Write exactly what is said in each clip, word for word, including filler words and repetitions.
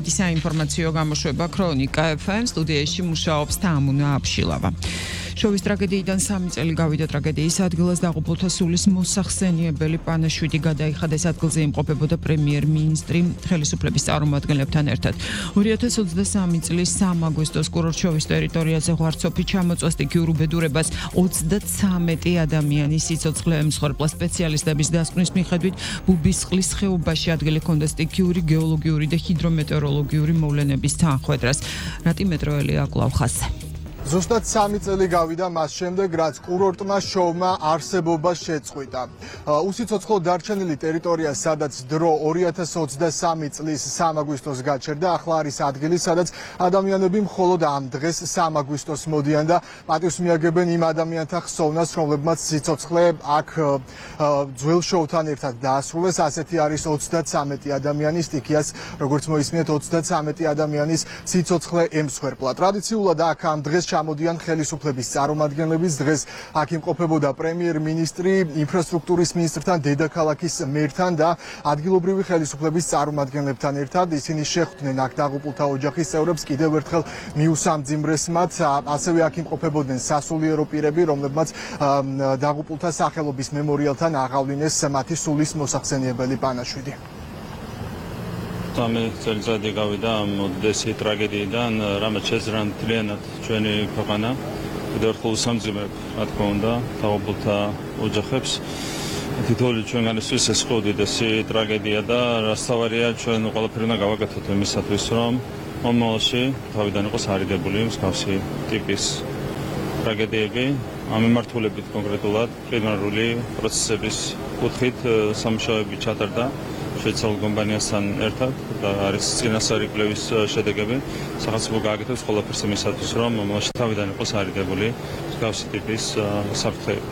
მათი საინფორმაციო გამოშვება ქრონიკა ეფ ემ სტუდიაში მუშაობს თამუნა აბშილავა. შოვის ტრაგედიიდან სამი წელი გავიდა ტრაგედიის ადგილას დაღუპულთა სულის მოსახსენიებელი პანაშვიდი გადაიხადა ეს ადგილზე იმყოფებოდა პრემიერ-მინისტრი ხელისუფლების წარმომადგენლებთან ერთად. ორი ათას ოცდასამი წლის სამი აგვისტოს კურორტ-შოვის ტერიტორიაზე ღვარცოფი ჩამოწვა სტიქიურ უბედურებას ოცდაცამეტი ადამიანის სიცოცხლე ემსხვერპლა. სპეციალისტების დასკვნის მიხედვით ბუბისწყლის ხეობაში ადგილი ჰქონდა სტიქიური, გეოლოგიური და ჰიდრომეტეოროლოგიური მოვლენების თანხმედრას. რატი მეტროელია კვლავ ხაზზე. ზუსტად სამი წელი გავიდა მას შემდეგ, რაც კურორტმა შოუმა არსებობა შეწყვიტა. უსიცოცხლო დარჩენილი ტერიტორია, სადაც დრო ორი ათას ოცდასამი წლის სამი აგვისტოს გაჩერდა, ახლა არის ადგილი, სადაც ადამიანები მხოლოდ ამ დღეს სამი აგვისტოს მოდიან და პატივს მიაგებენ იმ ადამიანთა ხსოვნას, რომლებმაც სიცოცხლე აქ ძველ შოუთან ერთად დაასრულეს. ასეთი არის ოცდაცამეტი ადამიანის სტიქიას, როგორც მოისმინეთ, ოცდაცამეტი ადამიანის სიცოცხლე ემსხვერპლა. ტრადიციულად აქ ამ დღეს ჩამოდიან ხელისუფლების წარმომადგენლები. დღეს აქ იმყოფებოდა პრემიერ-მინისტრი, ინფრასტრუქტურის მინისტრთან, დედაქალაქის მერთან და ადგილობრივი ხელისუფლების წარმომადგენლებთან ერთად. ისინი შეხვდნენ აქ დაღუპულთა ოჯახის წევრებს, კიდევ ერთხელ მიუსამძიმრეს მათ. ასევე აქ იმყოფებოდნენ სასულიერო პირები, რომლებმაც დაღუპულთა სახელობის მემორიალთან აღავლინეს მათი სულის მოსახსენიებელი პანაშვიდი. სამი წელიწადი გავიდა ამ ოდესის ტრაგედიიდან, რამაც შეძრა მთლიანად ჩვენი ქვეყანა. კიდევ ერთხელ უსამძიმრებ, რა თქმა უნდა, დაღუპულთა ოჯახებს. თითოეული ჩვენგანისთვის ეს ხო უდიდესი ტრაგედია და რასთავარია, ჩვენ ყველაფერი უნდა გავაკეთოთ იმისათვის, რომ მომავალში თავიდან იყოს არიდებული მსგავსი ტიპის ტრაგედიები. ამ მიმართულებით კონკრეტულად პლენარული პროცესების კუთხით სამუშაოები ჩატარდა შეცვალ კომპანიასთან ერთად და არის წინასწარი კვლევის შედეგები. სახელმწიფო გააკეთებს ყველაფერს იმისათვის, რომ მომავალში თავიდან იყოს არიდებული მსგავსი ტიპის საფრთხეები.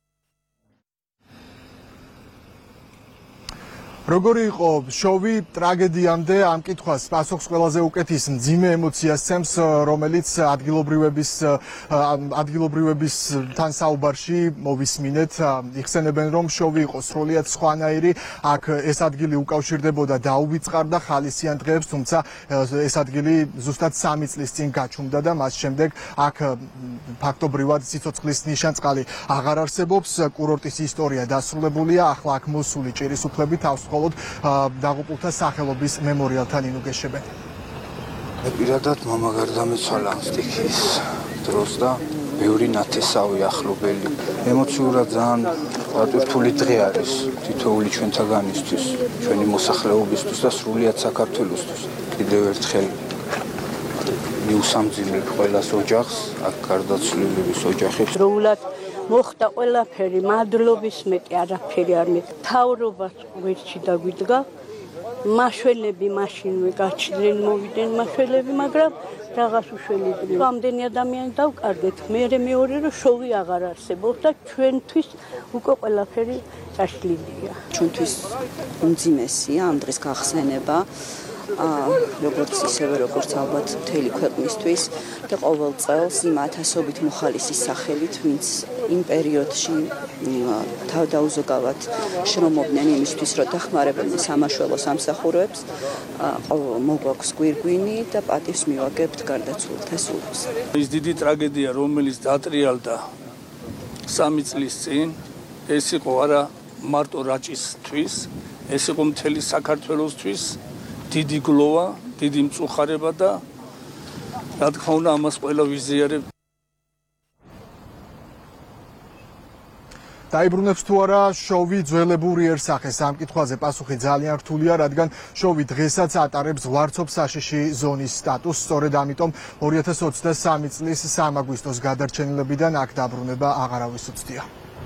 როგორი იყო შოვი ტრაგედიამდე, ამ კითხვას პასუხს ყველაზე უკეთის მძიმე ემოციას ცემს, რომელიც ადგილობრივების ადგილობრივებისთან საუბარში მოვისმინეთ. იხსენებენ, რომ შოვი იყო სრულიად სხვანაირი. აქ ეს ადგილი უკავშირდებოდა დაუვიწყარ და ხალისიან დღეებს, თუმცა ეს ადგილი ზუსტად სამი წლის წინ გაჩუმდა და მას შემდეგ აქ ფაქტობრივად სიცოცხლის ნიშანწყალი აღარ არსებობს. კურორტის ისტორია დასრულებულია, ახლა აქ მოსული ჭირის უფლები თავს დაღუპულთა სახელობის მემორიალთან ინუგეშებენ. პირადად მამა გარდამეცვალა სტიქის დროს და ბევრი ნათესავი ახლობელი. ემოციურად ძალიან რთული დღე არის თითოეული ჩვენთაგანისთვის, ჩვენი მოსახლეობისთვის და სრულიად საქართველოსთვის. კიდევ ერთხელ მიუსამძიმრებ ყველას ოჯახს, აქ გარდაცვლილების ოჯახებს. დროულად მოხდა ყველაფერი, მადლობის მეტი არაფერი არ მე. თავრობას გვერდში დაგვიდგა. მაშველები მაშინვე გაჩნდნენ, მოვიდნენ მაშველები, მაგრამ რაღაც უშველებრივი. ამდენი ადამიანი დავკარგეთ, მე მეორე რომ შოვი აღარ არსებობს და ჩვენთვის უკვე ყველაფერი გაშლილია. ჩვენთვის უმძიმესია ამ დღის გახსენება. როგორც ისევე როგორც ალბათ მთელი ქვეყნისთვის და ყოველ წელს იმ ათასობით მოხალისის სახელით, ვინც იმ პერიოდში თავდაუზოგავად შრომობდნენ იმისთვის, რომ დახმარებოდნენ სამაშველო სამსახურებს, მოგვაქვს გვირგვინი და პატივს მივაგებთ გარდაცვლილთა სულს. ის დიდი ტრაგედია, რომელიც დატრიალდა სამი წლის წინ, ეს იყო არა მარტო რაჭისთვის, ეს იყო მთელი საქართველოსთვის დიდი გლოვა, დიდი მწუხარება და რა თქმა უნდა ამას ყველა ვიზიარებ. დაიბრუნებს თუ არა შოვი ძველებურ იერსახეს? ამ კითხვაზე პასუხი ძალიან რთულია, რადგან შოვი დღესაც ატარებს ღვარცოფ საშიში ზონის სტატუსს. სწორედ ამიტომ ორი ათას ოცდასამი წლის სამი აგვისტოს გადარჩენილებიდან აქ დაბრუნება აღარავის უცდია.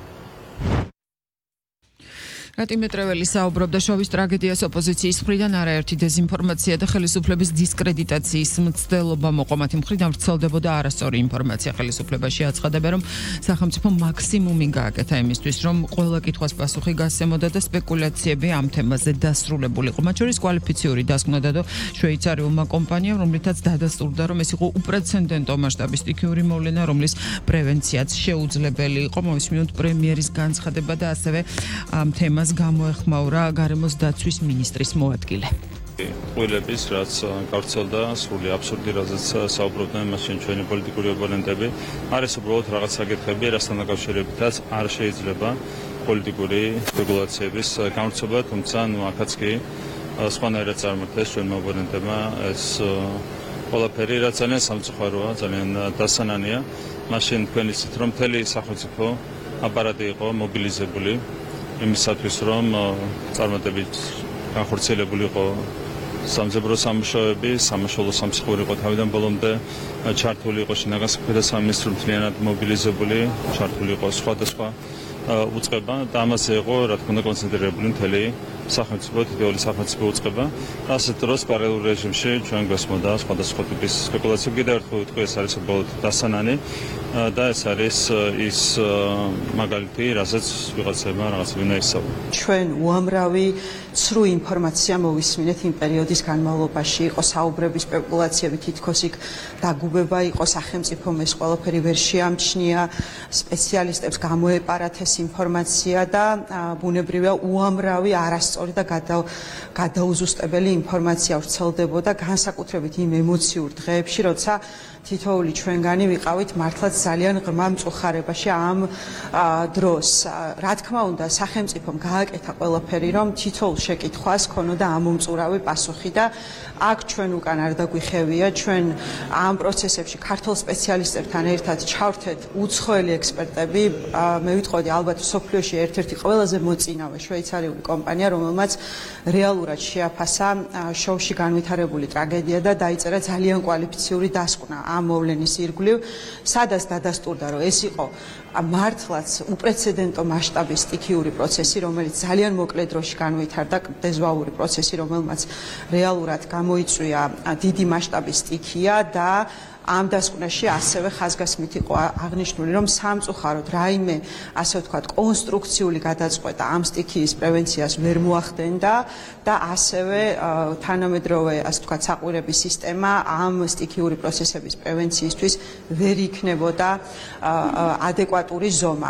რატი მეტრეველი საუბრობდა შოვის ტრაგედიას ოპოზიციის მხრიდან არაერთი დეზინფორმაცია და ხელისუფლების დისკრედიტაციის მცდელობა მოყვა. მათი მხრიდან ვრცელდებოდა არასწორი ინფორმაცია. ხელისუფლებაში აცხადებენ, რომ სახელმწიფო მაქსიმუმი გააკეთა იმისთვის, რომ ყველა კითხვას პასუხი გასცემოდა და სპეკულაციები ამ თემაზე დასრულებულიყო. მათ შორის კვალიფიციური დასკვნა დადო შვეიცარიულმა კომპანიამ, რომლითაც დადასტურდა, რომ ეს იყო უპრეცედენტო მასშტაბის სტიქიური მოვლენა, რომლის პრევენციაც შეუძლებელი იყო. მოვისმინოთ პრემიერის განცხადება და ასევე ამ თემას გამოეხმაურა გარემოს დაცვის მინისტრის მოადგილე. ყვილების, რაც გავრცელდა სრული აბსურდი, რაზეც საუბრობდნენ მაშინ ჩვენი პოლიტიკური ოპონენტები, არის უბრალოდ რაღაც საკითხები, რასთან დაკავშირებითაც არ შეიძლება პოლიტიკური სპეკულაციების გამრცობა, თუმცა ნუ აქაც კი სხვანაირად წარმართეს ჩვენმა ოპონენტებმა ეს ყველაფერი, რაც ძალიან სამწუხაროა, ძალიან დასანანია. მაშინ თქვენ იცით, რომ მთელი სახელმწიფო აპარატი იყო მობილიზებული იმისათვის, რომ წარმატებით განხორციელებული იყო სამძებრო სამუშაოები, სამაშველო სამსახური იყო თავიდან ბოლომდე ჩართული იყო შინაგან საქმეთა სამინისტრო მთლიანად მობილიზებული, ჩართული იყო სხვადასხვა უწყება და ამაზე იყო, რა თქმა უნდა, კონცენტრირებული მთელი სახელმწიფო, თითოეული სახელმწიფო უწყება. ასეთ დროს პარალელურ რეჟიმში ჩვენ გვესმოდა სხვადასხვა ტიპის სპეკულაცია. კიდევ ერთხელ ვიტყვი, ეს არის უბრალოდ დასანანი და ეს არის ის მაგალითი, რასაც ვიღაცებმა რაღაცები უნდა ისწავლონ. ჩვენ უამრავი ცრუ ინფორმაცია მოვისმინეთ იმ პერიოდის განმავლობაში, იყო საუბრები, სპეკულაციები, თითქოს იქ დაგუბება იყო სახელმწიფომ, ეს ყველაფერი ვერ შეამჩნია, სპეციალისტებს გამოეპარათ ეს ინფორმაცია და ბუნებრივია უამრავი არასწორი და გადაუზუსტებელი ინფორმაცია ვრცელდებოდა, განსაკუთრებით იმ ემოციურ დღეებში, როცა თითოეული ჩვენგანი ვიყავით მართლაც ძალიან ღრმა მწუხარებაში ამ დროს. რა თქმა უნდა, სახელმწიფომ გააკეთა ყველაფერი, რომ თითოეულ შეკითხვას ქონოდა ამომწურავი პასუხი და აქ ჩვენ უკან არ დაგვიხევია, ჩვენ ამ პროცესებში ქართულ სპეციალისტებთან ერთად ჩავრთეთ უცხოელი ექსპერტები. მე ვიტყოდი, ალბათ სოფლიოში ერთ-ერთი ყველაზე მოწინავე შვეიცარიული კომპანია, რომელმაც რეალურად შეაფასა შოუში განვითარებული ტრაგედია და დაიწერა ძალიან კვალიფიციური დასკვნა ამ მოვლენის ირგვლივ, სადაც დადასტურდა, რომ ეს იყო მართლაც უპრეცედენტო მასშტაბის სტიქიური პროცესი, რომელიც ძალიან მოკლე დროში განვითარდა, დეზვაური პროცესი, რომელმაც რეალურად გამოიწვია დიდი მასშტაბის სტიქია და ამ დასკვნაში ასევე ხაზგასმით იყო აღნიშნული, რომ სამწუხაროდ რაიმე, ასე ვთქვათ, კონსტრუქციული გადაწყვეტა ამ სტიქიის პრევენციას ვერ მოახდენდა და ასევე თანამედროვე, ასე ვთქვათ, საყვირების სისტემა ამ სტიქიური პროცესების პრევენციისთვის ვერ იქნებოდა ადეკვატური ზომა.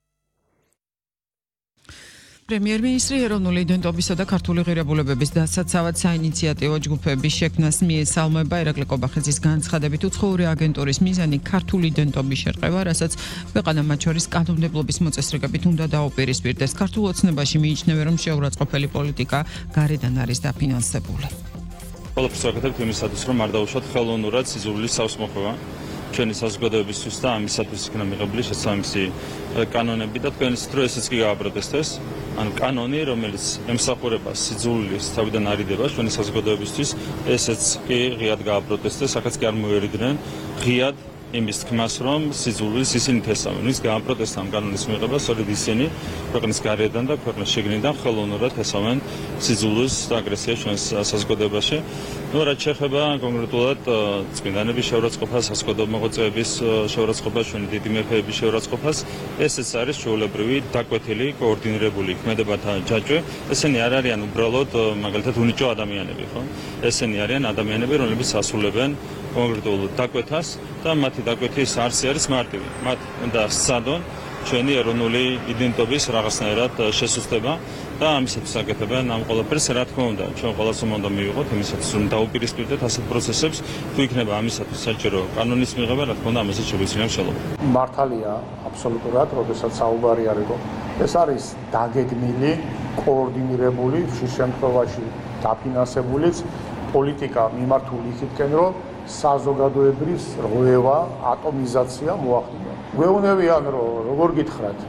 პრემიერ-მინისტრი ეროვნული იდენტობისა და ქართული ღირებულებების დასაცავად საინიციატივო ჯგუფების შექმნას მიესალმება. ირაკლი კობახიძის განცხადებით, უცხოური აგენტურის მიზანი ქართული იდენტობის შერყევა, რასაც ქვეყანა მათ შორის კანონმდებლობის მოწესრიგებით უნდა დაუპირისპირდეს. ქართულ ოცნებაში მიიჩნევენ, რომ შეურაცხყოფელი პოლიტიკა გარედან არის დაფინანსებული. ყველაფერს ვაკეთებთ იმისათვის, რომ არ დაუშვათ ხელოვნურად სიძულვილის სავსმოხვევა ჩვენი საზოგადოებისთვის და ამისათვის იქნა მიღებული შესაბამისი კანონები და თქვენ იცით, რომ ესეც კი გააპროტესტეს. ანუ კანონი, რომელიც ემსახურება სიძულვილის თავიდან არიდება ჩვენი საზოგადოებისთვის, ესეც კი ღიად გააპროტესტეს, აქაც კი არ მოერიდნენ ღიად იმის თქმას, რომ სიძულვილს ისინი თესავენ. ის გააპროტესტა ამ კანონის მიღება, სწორედ ისინი ქვეყნის გარედან და ქვეყნის შიგნიდან ხელოვნურად თესავენ სიძულვილს და აგრესიას ჩვენს საზოგადოებაში. ნუ რაც შეეხება კონკრეტულად წმინდანების შეურაცხყოფას, საზოგადოებრივ მოღვაწეების შეურაცხყოფას, ჩვენი დიდი მეფეების შეურაცხყოფას, ესეც არის ჩვეულებრივი დაკვეთილი, კოორდინირებული ქმედებათა ჯაჭვი. ესენი არ არიან უბრალოდ მაგალითად უნიჭო ადამიანები, ხო? ესენი არიან ადამიანები, რომლებიც ასრულებენ კონკრეტულ დაკვეთას და მათი დაკვეთის არსი არის მარტივი. მათ უნდა სცადონ ჩვენი ეროვნული იდენტობის რაღაცნაირად შესუსტება და ამისათვის აკეთებენ ამ ყველაფერს. რა თქმა უნდა, ჩვენ ყველას უნდა მივიღოთ იმისათვის, რომ დაუპირისპირდეთ ასეთ პროცესებს, თუ იქნება ამისათვის საჭირო კანონის მიღება, რა თქმა უნდა, ამასაც შეგვიძლია მშელობა. მართალია, აბსოლუტურად, როდესაც საუბარი არის, რომ ეს არის დაგეგმილი, კოორდინირებული, ხშირ შემთხვევაში დაფინანსებულიც პოლიტიკა მიმართული იქითკენ, რომ საზოგადოებრივ რღვევა, ატომიზაცია მოახდინა. გვეუბნებიან, რომ როგორ გითხრათ,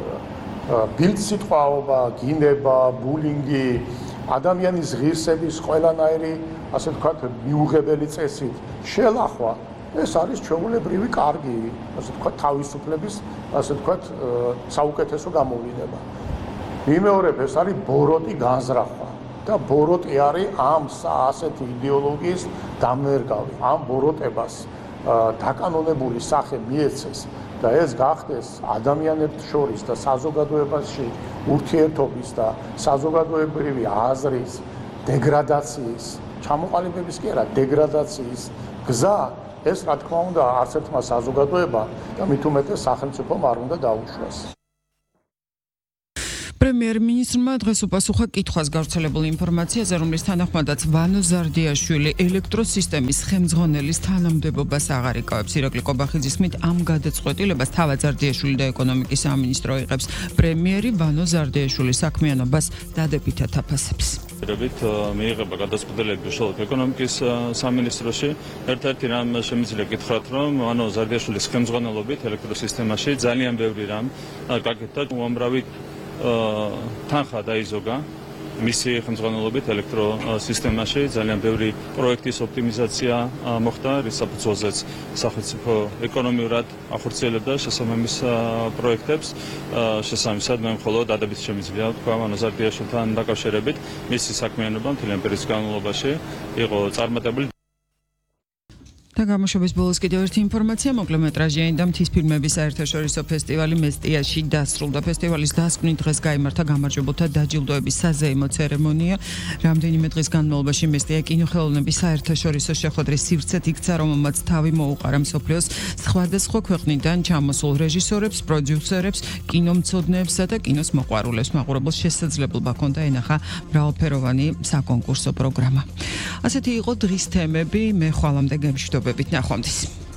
ბილდსიტყვაობა, გინება, ბულინგი, ადამიანის ღირსების ყველანაირი, ასე ვთქვათ, მიუღებელი წესით შელახვა, ეს არის ჩვეულებრივი კარგი, ასე ვთქვათ, თავისუფლების, ასე ვთქვათ, საუკეთესო გამოვლინება. მიმეორებ, ეს არის ბოროტი განზრახვა. და ბოროტი არის ამ ასეთი იდეოლოგიის დამნერგავი. ამ ბოროტებას დაკანონებული სახე მიეცეს და ეს გახდეს ადამიანებს შორის და საზოგადოებაში ურთიერთობის და საზოგადოებრივი აზრის დეგრადაციის, ჩამოყალიბების კი არა, დეგრადაციის გზა, ეს რა თქმა უნდა არც ერთმა საზოგადოებამ და მით უმეტეს სახელმწიფომ არ უნდა დაუშვას. პრემიერ-მინისტრმა დღეს უპასუხა კითხვას გავრცელებულ ინფორმაციაზე, რომლის თანახმადაც ვანო ზარდიაშვილი ელექტროსისტემის ხელმძღვანელის თანამდებობას აღარ იკავებს. ირაკლი კობახიძის ხმით ამ გადაწყვეტილებას თავად ზარდიაშვილი და ეკონომიკის სამინისტრო იღებს. პრემიერი ვანო ზარდიაშვილის საქმიანობას დადებითად აფასებს. რებით მიიღება გადაწყვეტილება უშუალოდ ეკონომიკის სამინისტროში. ერთ-ერთი რამ შემიძლია გითხრათ, რომ ვანო ზარდიაშვილის ხელმძღვანელობით ელექტროსისტემაში ძალიან ბევრი რამ გაკეთდა. უამრავი თანხა დაიზოგა მისი ხელმძღვანელობით ელექტროსისტემაში, ძალიან ბევრი პროექტის ოპტიმიზაცია მოხდა, რის საფუძველზეც სახელმწიფო ეკონომიურად ახორციელებდა შესაბამის პროექტებს. შესაბამისად მე მხოლოდ დადებით შემიძლია თქვა ვანო ზარდიაშვილთან დაკავშირებით, მისი საქმიანობა მთლიან პერიის განმავლობაში იყო წარმატებული. და გამოშვების ბოლოს კიდევ ერთი ინფორმაცია, მოკლემეტრაჟიანი და მთის ფილმების საერთაშორისო ფესტივალი მესტიაში დასრულდა. ფესტივალის დასკვნით დღეს გაიმართა გამარჯვებულთა დაჯილდოების საზეიმო ცერემონია. რამდენიმე დღის განმავლობაში მესტია კინოხელოვნების საერთაშორისო შეხვედრის სივრცეთ იქცა, რომელმაც თავი მოუყარა მსოფლიოს სხვადასხვა ქვეყნიდან ჩამოსულ რეჟისორებს, პროდიუსერებს, კინომცოდნეებსა და კინოს მოყვარულებს. მაყურებელს შესაძლებლობა ჰქონდა ენახა მრავალფეროვანი საკონკურსო პროგრამა. ასეთი იყო დღის თემები, მე ხვალამდე გემშვიდობებით ნახვამდის.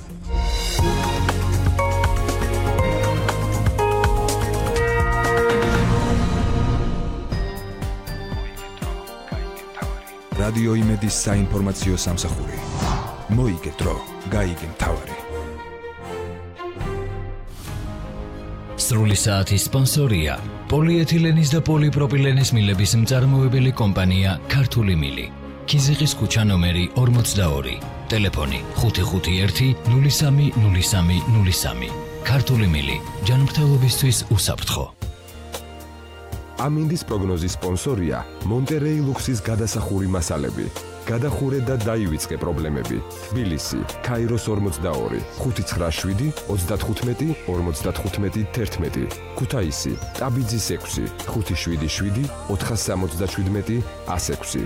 რადიო იმედის საინფორმაციო სამსახური. მოიგეთრო, გაიგე მთავარი. სრული საათის სპონსორია პოლიეთილენის და პოლიპროპილენის მილების მწარმოებელი კომპანია ქართული მილი. ქიზიყის ქუჩა ნომერი ორმოცდაორი. ტელეფონი ხუთი ხუთი ერთი ნული სამი ნული სამი ნული სამი. ქართული მილი ჯანმრთელობისთვის უსაფრთხო. ამინდის პროგნოზის სპონსორია მონტერეი ლუქსის გადასახური მასალები. გადახურე და დაივიწყე პრობლემები. თბილისი, ქაიროს ორმოცდაორი, ხუთი ცხრა შვიდი ოცდათხუთმეტი ორმოცდათხუთმეტი თერთმეტი. ქუთაისი, ტაბიძის ექვსი, ხუთი შვიდი შვიდი ოთხასამოცდაშვიდმეტი ასექვსი.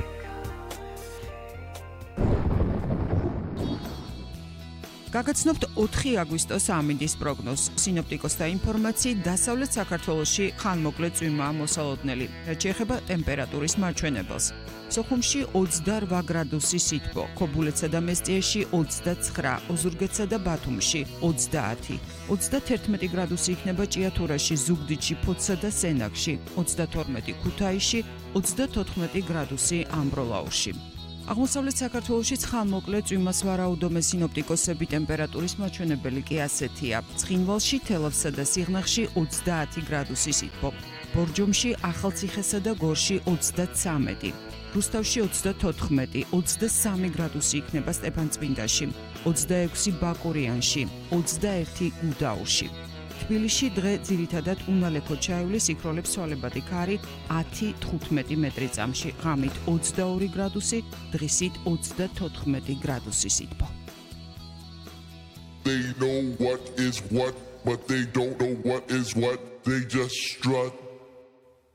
გაგაცნობთ ოთხი აგვისტოს ამინდის პროგნოზს. სინოპტიკოსთა ინფორმაციით, დასავლეთ საქართველოში ხანმოკლე წვიმაა მოსალოდნელი, რაც შეეხება ტემპერატურის მარჩვენებელს. სოხუმში ოცდარვა გრადუსი სითბო, ქობულეთსა და მესტიაში ოცდაცხრა, ოზურგეთსა და ბათუმში ოცდაათი, ოცდათერთმეტი გრადუსი იქნება ჭიათურაში, ზუგდიდში, ფოთსა და სენაკში, ოცდათორმეტი ქუთაისში, ოცდათოთხმეტი გრადუსი ამბროლაურში. აღმოსავლეთ საქართველოშიც ხანმოკლე წვიმას ვარაუდობენ სინოპტიკოსები, ტემპერატურის მაჩვენებელი კი ასეთია. ცხინვალში, თელავსა და სიღნაღში ოცდაათი გრადუსი სითბო, ბორჯომში, ახალციხესა და გორში ოცდაცამეტი, რუსთავში ოცდათოთხმეტი, ოცდასამი გრადუსი იქნება სტეფანწმინდაში, ოცდაექვსი ბაკურიანში, ოცდაერთი გუდაურში. თბილისში დღე ძირითადად უნალექო ჩაივლის, იქროლებს სვალებადი ქარი ათი თხუთმეტი მეტრი წამში, ღამით ოცდაორი გრადუსი, დღისით ოცდათოთხმეტი გრადუსი სითბო. They know what is what, but they don't know what is what. They just strut.